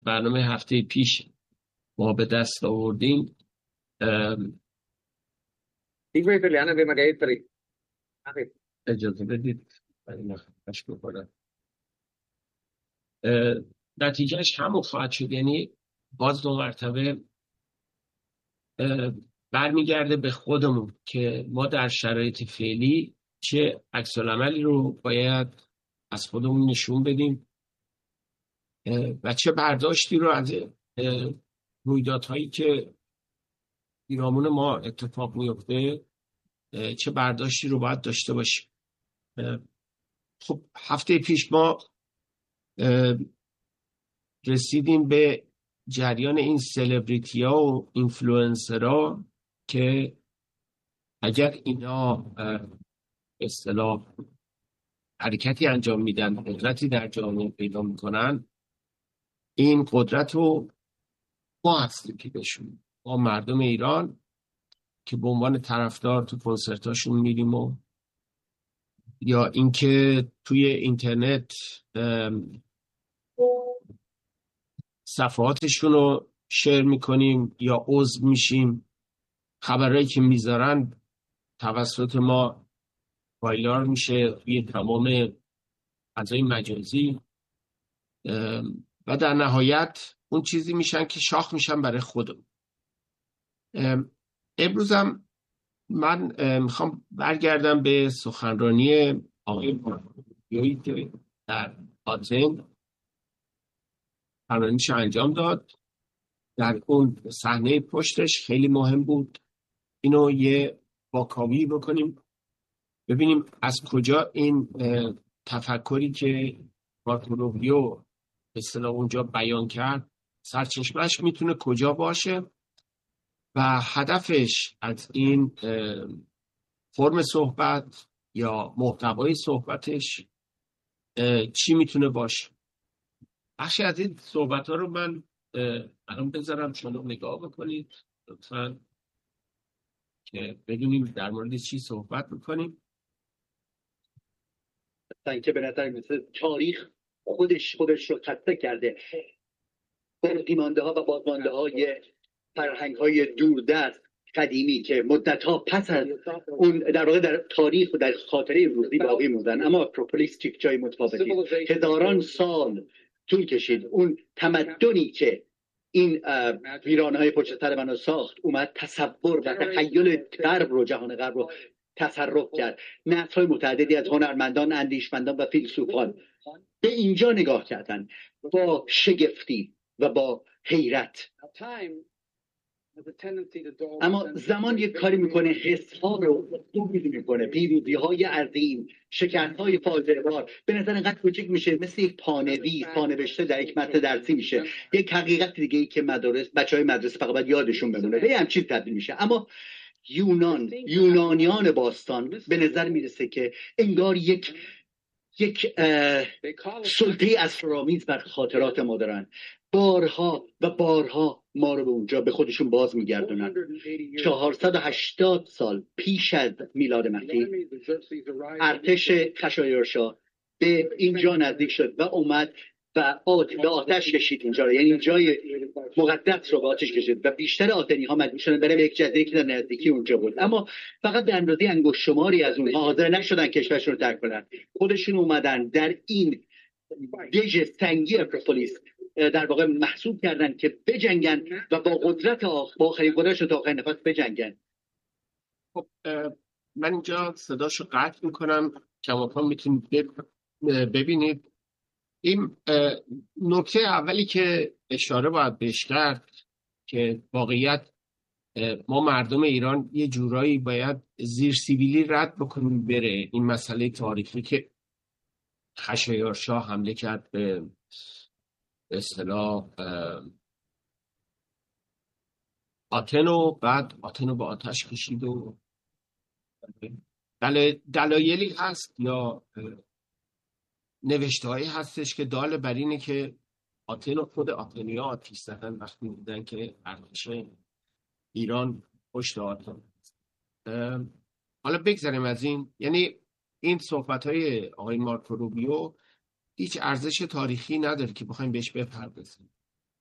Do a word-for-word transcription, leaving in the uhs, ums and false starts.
برنامه هفته پیش ما به دست آوردیم. اجازه بدید من نخواهش بکنم. نتیجهش همون خواهد شد، یعنی باز دو مرتبه برمیگرده به خودمون که ما در شرایط فعلی چه عکس العملی رو باید از خودمون نشون بدیم و چه برداشتی رو از رویدادهایی که پیرامون ما اتفاق میفته چه برداشتی رو باید داشته باشیم. خب هفته پیش ما رسیدیم به جریان این سلبریتی ها و اینفلوئنسر ها که اگر اینا اصطلاح حرکتی انجام میدن، قدرتی در جامعه پیدا میکنن، این قدرت رو ما هستیم که بهشون، ما مردم ایران که به عنوان طرفدار تو کنسرتاشون میریم و یا اینکه توی اینترنت صفحاتشون رو شیر میکنیم یا عضو میشیم، خبرهایی که میذارن توسط ما وایرال میشه توی تمام فضای مجازی و در نهایت اون چیزی میشن که شاخ میشن برای خودم. امروزم من میخوام برگردم به سخنرانی آقای مارکوروبیویی که در آتن سخنرانیش انجام داد. در اون صحنه پشتش خیلی مهم بود اینو یه واکاوی بکنیم، ببینیم از کجا این تفکری که مارکوروبیو به اصطلاح اونجا بیان کرد سرچشمه‌اش میتونه کجا باشه و هدفش از این فرم صحبت یا محتوای صحبتش چی میتونه باشه. بخشی از این صحبت ها رو من الان بذارم شما نگاه بکنید لطفاً که بدونیم در مورد چی صحبت میکنیم. که به نظر مثل تاریخ خودش خودش رو خسته کرده، باقیمانده ها و بازمانده های فرهنگ های دوردست قدیمی که مدت ها پس از اون در واقع در تاریخ و در خاطره روزی باقی موندن، اما اکروپولیس یک جای متفاوتی هزاران سال طول کشید. اون تمدنی که این ویرانه‌های پشت سر منو ساخت اومد تصور و تخیل غرب رو، جهان غرب رو تصرف کرد. نسل‌های متعددی از هنرمندان، اندیشمندان و فیلسوفان به اینجا نگاه کردن با شگفتی و با حیرت. اما زمان یک کاری میکنه حس‌ها رو خوب میکنه، پیروزی‌های عظیم، شکست‌های فاجعه‌بار به نظر اینقدر کوچک میشه، مثل یک پانویس پانوشته در یک متن درسی میشه، یک حقیقت دیگه ای که مدارس بچهای مدرسه فقط باید یادشون بمونه به هم چیز تبدیل میشه. اما یونان یونانیان باستان به نظر میرسه که انگار یک یک سلطه اسرارآمیز بر خاطرات ما دارن، بارها و بارها ما رو به اونجا به خودشون باز میگردونن. چهارصد و هشتاد سال پیش از میلاد مسیح ارتش خشایارشا به اینجا نزدیک شد و اومد و به آتش کشید اینجا رو، یعنی جای مقدس رو به آتش کشید و بیشتر آتنی ها مجبور شدن برای یک جزیره که در نزدیکی اونجا بود، اما فقط به اندازه انگشت شماری از اونها حاضر نشدن کشورشون رو ترک کنن. خودشون اومدن در این دژ سنگی اکروپولیس در واقع محسوب کردن که بجنگن و با قدرت آخ... با آخرین قدرتشون تا آخرین نفس بجنگن. خب من اینجا صداشو قطع میکنم، کماکان میتونید ببینید. این نکته اولی که اشاره باید بهش کرد که واقعیت ما مردم ایران یه جورایی باید زیر سیبیلی رد بکنیم بره این مسئله تاریخی که خشایارشا حمله کرد به اصطلاح آتن و بعد آتن رو به آتش کشید و دل... دلایلی هست یا نوشته هایی هستش که دال بر اینه که آتن و خود آتنیا آتیش زدن وقتی میدن که ارتش ایران پشت آتن. حالا بگذاریم از این، یعنی این صحبت های آقای مارکوروبیو هیچ ارزش تاریخی نداره که بخوایم بهش بپردازیم.